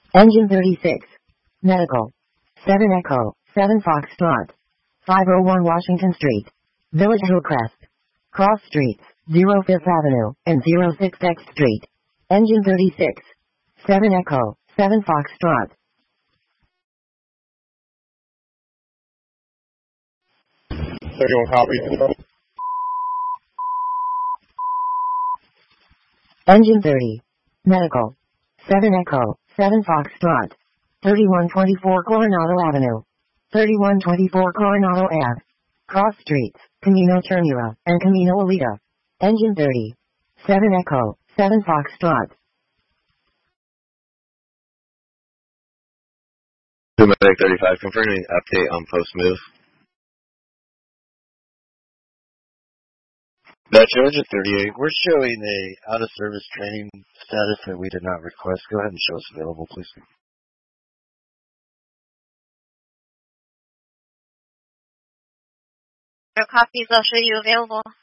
Engine 36. Medical. 7 Echo, 7 Foxtrot. 501 Washington Street. Village Hillcrest. Cross Streets, 0 Fifth Avenue, and 06 X Street. Engine 36. 7 Echo, 7 Foxtrot. 31 copy. Engine 30. Medical. 7 Echo, 7 Foxtrot. 3124 Coronado Avenue. 3124 Coronado Ave. Cross Streets, Camino Ternura, and Camino Alita. Engine 30. 7 Echo, 7 Foxtrot. Medic 35, confirming update on post move. Georgia 38, we're showing a out-of-service training status that we did not request. Go ahead and show us available, please. Your copies, I'll show you available.